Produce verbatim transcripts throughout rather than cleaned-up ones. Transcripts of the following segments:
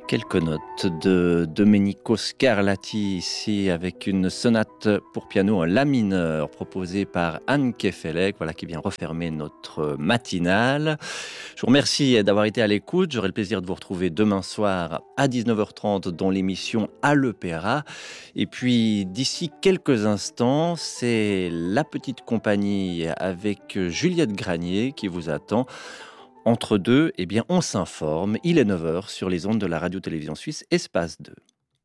Quelques notes de Domenico Scarlatti ici avec une sonate pour piano en la mineur proposée par Anne Kefelec, voilà qui vient refermer notre matinale. Je vous remercie d'avoir été à l'écoute. J'aurai le plaisir de vous retrouver demain soir à dix-neuf heures trente dans l'émission À l'Opéra. Et puis d'ici quelques instants, c'est La Petite Compagnie avec Juliette Granier qui vous attend. Entre deux, eh bien, on s'informe. Il est neuf heures sur les ondes de la radio-télévision suisse Espace deux.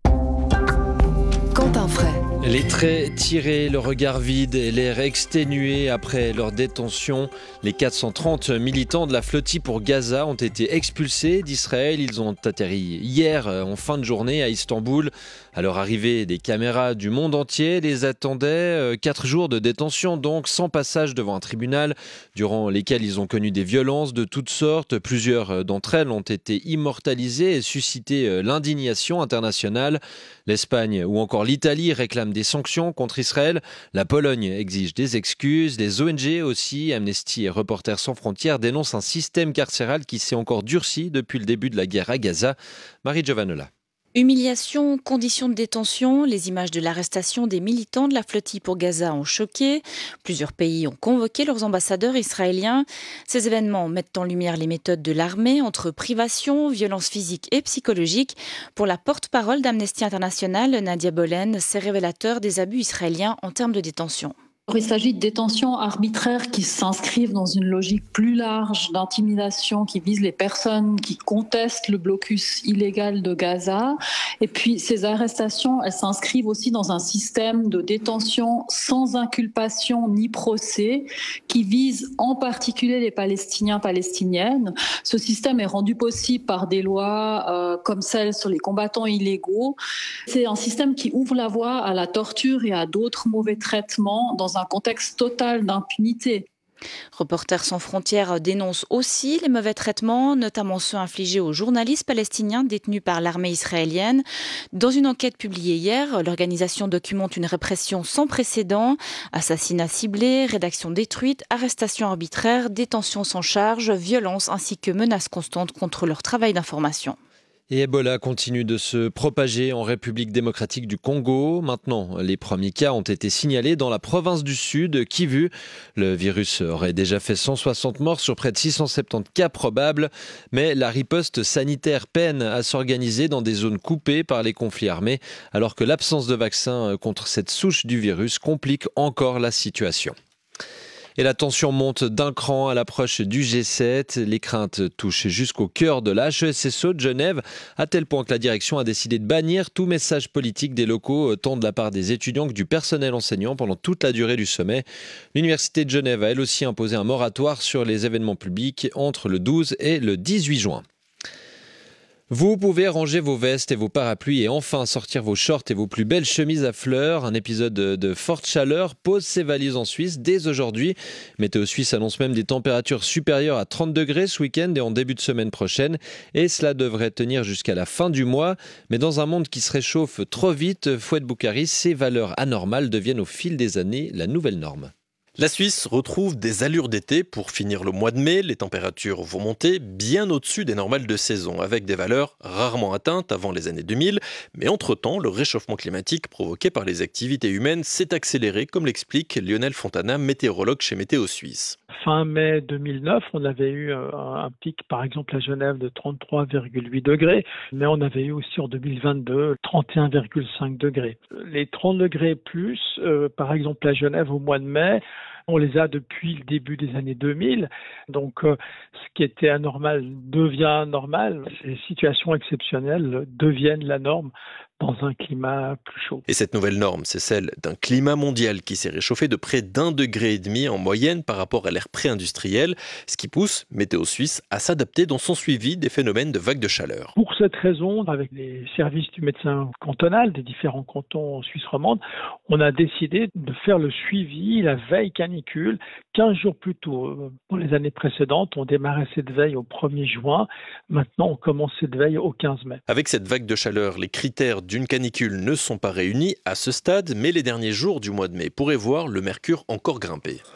Quentin Fray. Les traits tirés, le regard vide et l'air exténué après leur détention. Les quatre cent trente militants de la flottille pour Gaza ont été expulsés d'Israël. Ils ont atterri hier en fin de journée à Istanbul. À leur arrivée, des caméras du monde entier les attendaient. Quatre jours de détention donc, sans passage devant un tribunal, durant lesquels ils ont connu des violences de toutes sortes. Plusieurs d'entre elles ont été immortalisées et suscité l'indignation internationale. L'Espagne ou encore l'Italie réclament des sanctions contre Israël. La Pologne exige des excuses. Les O N G aussi, Amnesty et Reporters sans frontières, dénoncent un système carcéral qui s'est encore durci depuis le début de la guerre à Gaza. Marie Giovanola. Humiliation, conditions de détention, les images de l'arrestation des militants de la flottille pour Gaza ont choqué. Plusieurs pays ont convoqué leurs ambassadeurs israéliens. Ces événements mettent en lumière les méthodes de l'armée entre privation, violence physique et psychologique. Pour la porte-parole d'Amnesty International, Nadia Bolen, c'est révélateur des abus israéliens en termes de détention. Il s'agit de détentions arbitraires qui s'inscrivent dans une logique plus large d'intimidation qui vise les personnes qui contestent le blocus illégal de Gaza. Et puis ces arrestations, elles s'inscrivent aussi dans un système de détention sans inculpation ni procès qui vise en particulier les Palestiniens, Palestiniennes. Ce système est rendu possible par des lois euh, comme celle sur les combattants illégaux. C'est un système qui ouvre la voie à la torture et à d'autres mauvais traitements dans un contexte total d'impunité. Reporters sans frontières dénonce aussi les mauvais traitements, notamment ceux infligés aux journalistes palestiniens détenus par l'armée israélienne. Dans une enquête publiée hier, l'organisation documente une répression sans précédent, assassinats ciblés, rédaction détruite, arrestations arbitraires, détention sans charge, violence ainsi que menaces constantes contre leur travail d'information. Et Ebola continue de se propager en République démocratique du Congo. Maintenant, les premiers cas ont été signalés dans la province du Sud, Kivu. Le virus aurait déjà fait cent soixante morts sur près de six cent soixante-dix cas probables. Mais la riposte sanitaire peine à s'organiser dans des zones coupées par les conflits armés, alors que l'absence de vaccin contre cette souche du virus complique encore la situation. Et la tension monte d'un cran à l'approche du G sept. Les craintes touchent jusqu'au cœur de la H E S S O de Genève, à tel point que la direction a décidé de bannir tout message politique des locaux, tant de la part des étudiants que du personnel enseignant pendant toute la durée du sommet. L'Université de Genève a elle aussi imposé un moratoire sur les événements publics entre le douze et le dix-huit juin. Vous pouvez ranger vos vestes et vos parapluies et enfin sortir vos shorts et vos plus belles chemises à fleurs. Un épisode de forte chaleur pose ses valises en Suisse dès aujourd'hui. Météo Suisse annonce même des températures supérieures à trente degrés ce week-end et en début de semaine prochaine. Et cela devrait tenir jusqu'à la fin du mois. Mais dans un monde qui se réchauffe trop vite, Fouad Boukari, ces valeurs anormales deviennent au fil des années la nouvelle norme. La Suisse retrouve des allures d'été pour finir le mois de mai. Les températures vont monter bien au-dessus des normales de saison, avec des valeurs rarement atteintes avant les années deux mille. Mais entre-temps, le réchauffement climatique provoqué par les activités humaines s'est accéléré, comme l'explique Lionel Fontana, météorologue chez Météo Suisse. Fin mai deux mille neuf, on avait eu un pic, par exemple à Genève, de trente-trois virgule huit degrés, mais on avait eu aussi en deux mille vingt-deux trente et un virgule cinq degrés. Les trente degrés plus, euh, par exemple à Genève au mois de mai, on les a depuis le début des années deux mille. Donc, euh, ce qui était anormal devient normal. Ces situations exceptionnelles deviennent la norme dans un climat plus chaud. Et cette nouvelle norme, c'est celle d'un climat mondial qui s'est réchauffé de près d'un degré et demi en moyenne par rapport à l'ère pré-industrielle, ce qui pousse Météo Suisse à s'adapter dans son suivi des phénomènes de vagues de chaleur. Pour cette raison, avec les services du médecin cantonal des différents cantons en Suisse romande, on a décidé de faire le suivi, la veille canicule, quinze jours plus tôt. Dans les années précédentes, on démarrait cette veille au premier juin. Maintenant, on commence cette veille au quinze mai. Avec cette vague de chaleur, les critères d'une canicule ne sont pas réunis à ce stade, mais les derniers jours du mois de mai pourraient voir le mercure encore grimper.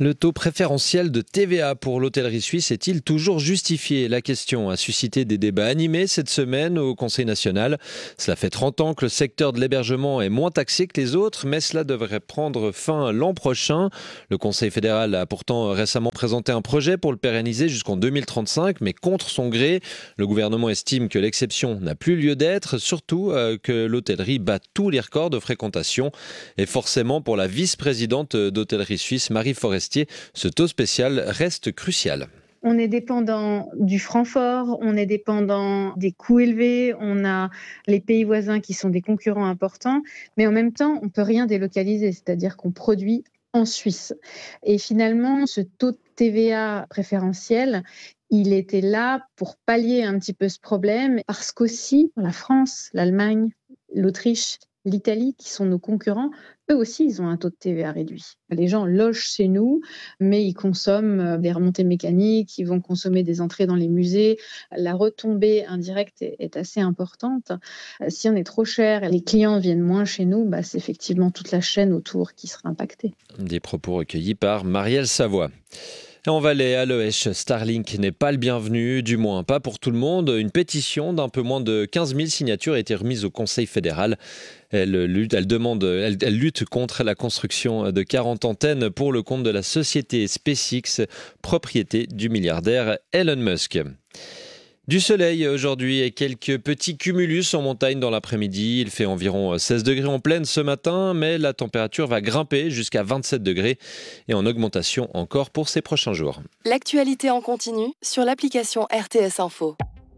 Le taux préférentiel de T V A pour l'hôtellerie suisse est-il toujours justifié ? La question a suscité des débats animés cette semaine au Conseil national. Cela fait trente ans que le secteur de l'hébergement est moins taxé que les autres, mais cela devrait prendre fin l'an prochain. Le Conseil fédéral a pourtant récemment présenté un projet pour le pérenniser jusqu'en deux mille trente-cinq, mais contre son gré. Le gouvernement estime que l'exception n'a plus lieu d'être, surtout euh, que l'hôtellerie bat tous les records de fréquentation. Et forcément, pour la vice-présidente d'hôtellerie suisse, Marie Forestier, ce taux spécial reste crucial. On est dépendant du franc fort, on est dépendant des coûts élevés, on a les pays voisins qui sont des concurrents importants, mais en même temps, on ne peut rien délocaliser, c'est-à-dire qu'on produit en Suisse. Et finalement, ce taux de T V A préférentiel, il était là pour pallier un petit peu ce problème, parce qu'aussi, la France, l'Allemagne, l'Autriche, l'Italie, qui sont nos concurrents, eux aussi, ils ont un taux de T V A réduit. Les gens logent chez nous, mais ils consomment des remontées mécaniques, ils vont consommer des entrées dans les musées. La retombée indirecte est assez importante. Si on est trop cher et les clients viennent moins chez nous, bah, c'est effectivement toute la chaîne autour qui sera impactée. Des propos recueillis par Marielle Savoie. En Valais, à Loèche, Starlink n'est pas le bienvenu, du moins pas pour tout le monde. Une pétition d'un peu moins de quinze mille signatures a été remise au Conseil fédéral. Elle lutte, elle demande, elle, elle lutte contre la construction de quarante antennes pour le compte de la société SpaceX, propriété du milliardaire Elon Musk. Du soleil aujourd'hui et quelques petits cumulus en montagne dans l'après-midi. Il fait environ seize degrés en pleine ce matin, mais la température va grimper jusqu'à vingt-sept degrés et en augmentation encore pour ces prochains jours. L'actualité en continu sur l'application R T S Info.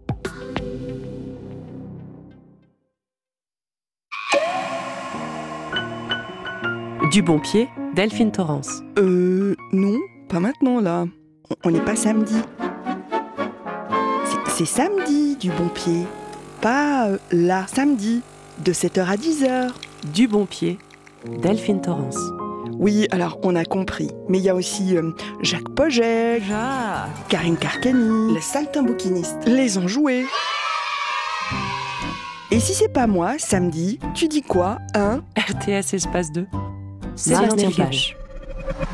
Du bon pied, Delphine Torrance. Euh, non, pas maintenant là. On n'est pas samedi. C'est samedi, du bon pied. Pas euh, là, samedi, de sept heures à dix heures. Du bon pied, Delphine Torrance. Oui, alors on a compris. Mais il y a aussi euh, Jacques Pogek, Ah. Karine Carcani, les saltimbanquinistes, les enjoués. Et si c'est pas moi, samedi, tu dis quoi, hein ? R T S espace deux. Sébastien Martin Page.